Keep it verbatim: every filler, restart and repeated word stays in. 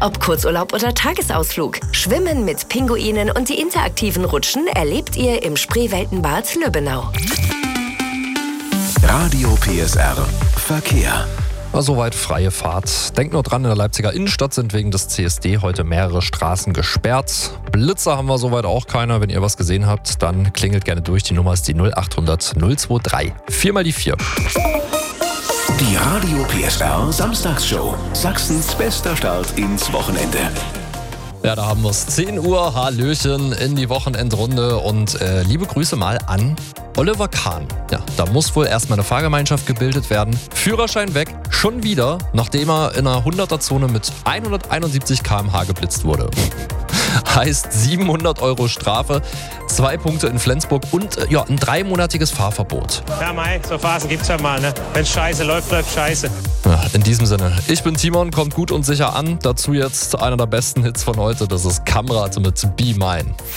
Ob Kurzurlaub oder Tagesausflug, Schwimmen mit Pinguinen und die interaktiven Rutschen erlebt ihr im Spreeweltenbad Lübbenau. Radio P S R Verkehr. Soweit freie Fahrt. Denkt nur dran, in der Leipziger Innenstadt sind wegen des C S D heute mehrere Straßen gesperrt. Blitzer haben wir soweit auch keiner. Wenn ihr was gesehen habt, dann klingelt gerne durch. Die Nummer ist die null acht hundert null zwei drei. Viermal die vier. Die Radio P S R Samstagsshow. Sachsens bester Start ins Wochenende. Ja, da haben wir es. zehn Uhr, Hallöchen in die Wochenendrunde und äh, liebe Grüße mal an Oliver Kahn. Ja, da muss wohl erstmal eine Fahrgemeinschaft gebildet werden. Führerschein weg, schon wieder, nachdem er in einer hunderter-Zone mit hunderteinundsiebzig Kilometer pro Stunde geblitzt wurde. Heißt siebenhundert Euro Strafe, zwei Punkte in Flensburg und äh, ja, ein dreimonatiges Fahrverbot. Ja, mei, so Phasen gibt's ja mal, ne? Wenn scheiße läuft, läuft scheiße. Ja, in diesem Sinne, ich bin Timon, kommt gut und sicher an. Dazu jetzt einer der besten Hits von heute, das ist Kamrat mit Be Mine.